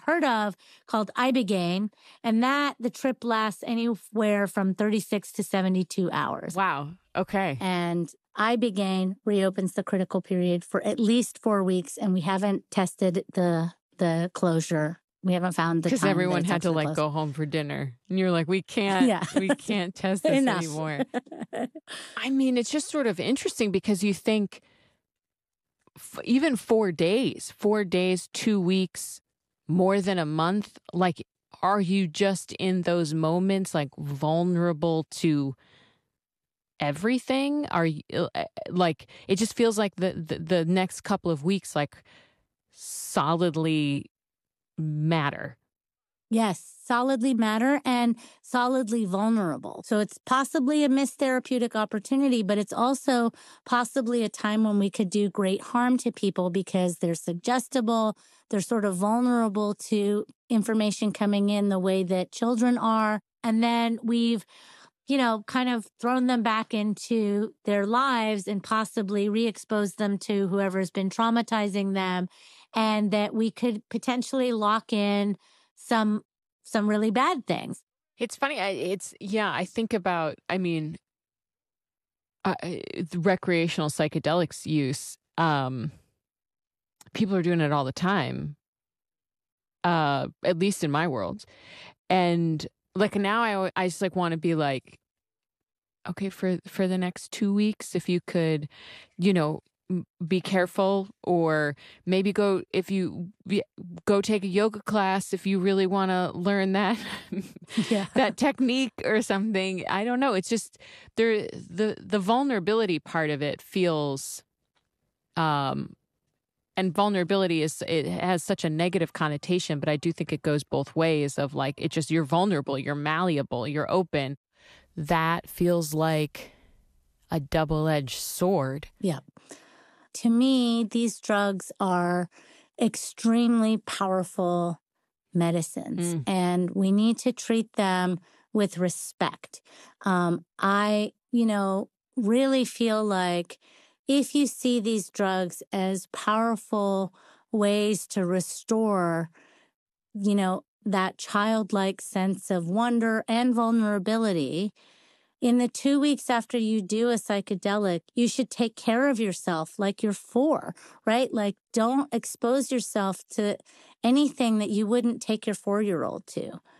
heard of called Ibogaine. And the trip lasts anywhere from 36 to 72 hours. Wow. Okay. And Ibogaine reopens the critical period for at least 4 weeks. And we haven't tested the closure. We haven't found the time. Because everyone had to like go home for dinner. And you're like, we can't test this anymore. I mean, it's just sort of interesting because you think even 4 days, 2 weeks, more than a month, like, are you just in those moments like vulnerable to everything? Are you like, it just feels like the next couple of weeks like solidly matter. Yes, solidly matter and solidly vulnerable. So it's possibly a missed therapeutic opportunity, but it's also possibly a time when we could do great harm to people because they're suggestible, they're sort of vulnerable to information coming in the way that children are. And then we've, kind of thrown them back into their lives and possibly re-exposed them to whoever's been traumatizing them, and that we could potentially lock in some really bad things. It's funny. I think about, the recreational psychedelics use. People are doing it all the time, at least in my world. And like now I just like want to be like, okay, for the next 2 weeks, if you could, be careful, or maybe go take a yoga class if you really want to learn that that technique or something. I don't know. It's just the vulnerability part of it feels, and vulnerability it has such a negative connotation, but I do think it goes both ways of like, it just, you're vulnerable, you're malleable, you're open. That feels like a double-edged sword. Yeah. To me, these drugs are extremely powerful medicines, and we need to treat them with respect. I, really feel like if you see these drugs as powerful ways to restore, that childlike sense of wonder and vulnerability, in the 2 weeks after you do a psychedelic, you should take care of yourself like you're 4, right? Like, don't expose yourself to anything that you wouldn't take your 4-year-old to.